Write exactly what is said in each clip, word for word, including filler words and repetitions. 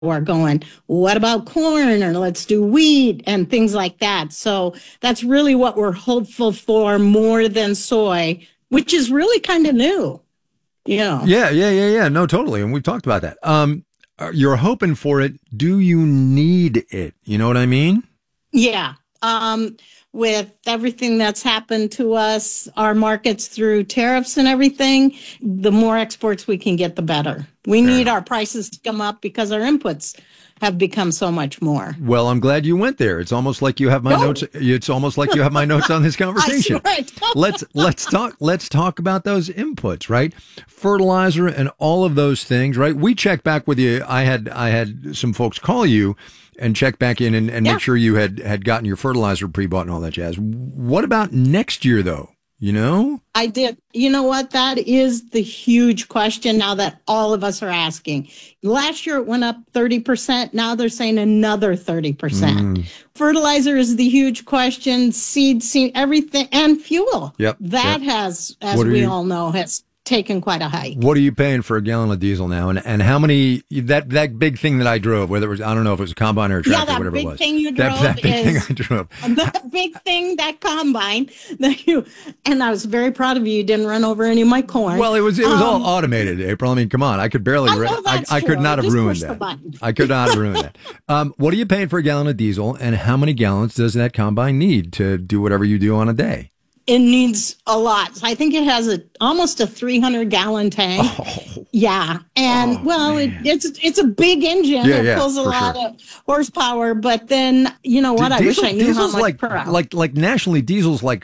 are going, what about corn, or let's do wheat and things like that. So that's really what we're hopeful for more than soy, which is really kind of new. You know. Yeah, yeah, yeah, yeah. No, totally. And we've talked about that. Um, you're hoping for it. Do you need it? You know what I mean? Yeah. Um, with everything that's happened to us, our markets through tariffs and everything, the more exports we can get, the better. We need our prices to come up because our inputs have become so much more. Well, I'm glad you went there. It's almost like you have my No. notes. It's almost like you have my notes on this conversation. I swear I don't. let's let's talk. Let's talk about those inputs, right? Fertilizer and all of those things, right? We checked back with you. I had I had some folks call you and check back in and, and Yeah. make sure you had had gotten your fertilizer pre-bought and all that jazz. What about next year, though? You know? I did. You know what? That is the huge question now that all of us are asking. Last year it went up thirty percent. Now they're saying another thirty percent. Mm. Fertilizer is the huge question. Seed, seed, everything, and fuel. Yep. That Yep. has, as What are we you- all know, has taken quite a hike. What are you paying for a gallon of diesel now? And and how many that that big thing that I drove, whether it was I don't know if it was a combine or a Yeah, tractor, that whatever big it was. thing you that, drove that big is- thing I drove. That big thing, that combine that you, and I was very proud of you. You didn't run over any of my corn. Well, it was it was Um, all automated, April. I mean, come on, I could barely. I know Re- I, that's I could true. not have Just ruined push the that. button. I could not have ruined that. Um, what are you paying for a gallon of diesel, and how many gallons does that combine need to do whatever you do on a day? It needs a lot. So I think it has a almost a three hundred gallon tank. Oh. Yeah, and Oh, well, it, man. it's it's a big engine. Yeah, it yeah, pulls a for lot sure. of horsepower. But then you know what? I wish Diesel- I knew how diesel's much like per hour. like like nationally, diesel's like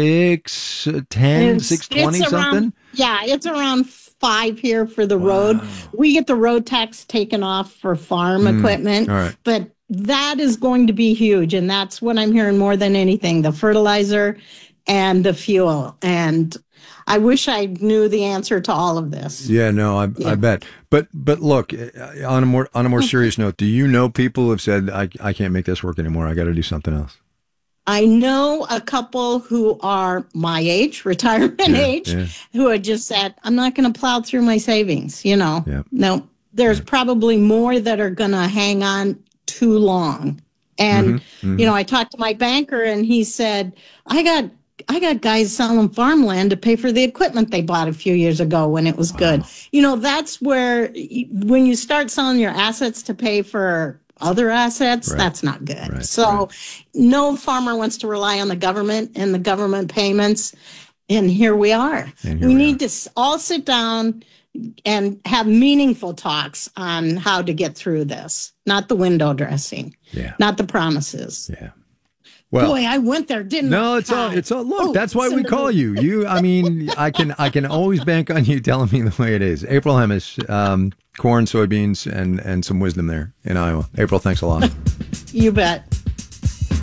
six uh, ten, It's- six twenty it's around- something. Yeah, it's around five here for the road. We get the road tax taken off for farm equipment, Mm, all right. but that is going to be huge, and that's what I'm hearing more than anything: the fertilizer and the fuel. And I wish I knew the answer to all of this. Yeah, no, I, I bet. But but look, uh, on a more on a more serious note, do you know people who have said I I can't make this work anymore? I got to do something else. I know a couple who are my age, retirement Yeah, age, yeah. who had just said, I'm not going to plow through my savings. You know, Yeah. no, there's probably more that are going to hang on too long. And, Mhm, you know, I talked to my banker and he said, I got, I got guys selling farmland to pay for the equipment they bought a few years ago when it was good. You know, that's where y- when you start selling your assets to pay for other assets, Right. that's not good. Right, so right. no farmer wants to rely on the government and the government payments. And here we are. And here We we need are. to s- all sit down and have meaningful talks on how to get through this, not the window dressing, Yeah, not the promises. yeah. Well, Boy, I went there, didn't I? no, it's all it's all. Look, Oh, that's why we send it call over. you. You, I mean, I can I can always bank on you telling me the way it is. April Hemis, um, corn, soybeans, and and some wisdom there in Iowa. April, thanks a lot. You bet.